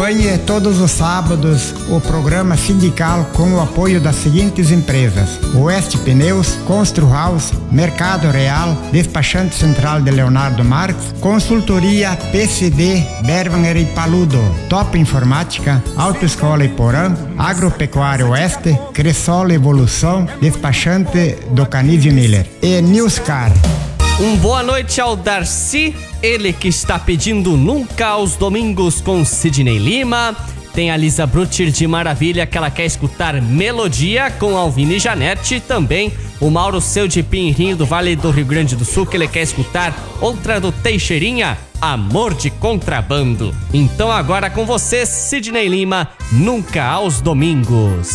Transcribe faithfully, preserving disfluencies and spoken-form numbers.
Acompanhe todos os sábados o programa sindical com o apoio das seguintes empresas: Oeste Pneus, Constru House, Mercado Real, Despachante Central de Leonardo Marques, Consultoria P C D, Berwanger e Paludo, Top Informática, Autoescola Iporã, Agropecuária Oeste, Cressol Evolução, Despachante do Canizio Miller e Newscar. Um boa noite ao Darcy, ele que está pedindo Nunca aos Domingos com Sidney Lima. Tem a Lisa Brutir de Maravilha, que ela quer escutar Melodia com Alvine e Janete. Também o Mauro Seu de Pinheirinho do Vale do Rio Grande do Sul, que ele quer escutar outra do Teixeirinha, Amor de Contrabando. Então agora com você, Sidney Lima, Nunca aos Domingos.